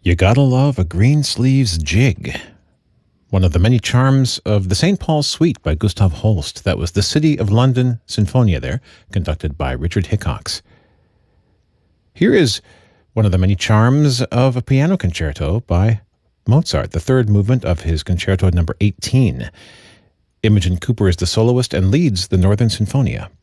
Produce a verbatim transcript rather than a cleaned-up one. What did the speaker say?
You gotta love a Greensleeves jig. One of the many charms of the Saint Paul's Suite by Gustav Holst. That was the City of London Sinfonia there, conducted by Richard Hickox. Here is one of the many charms of a piano concerto by Mozart, the third movement of his concerto number eighteen. Imogen Cooper is the soloist and leads the Northern Sinfonia.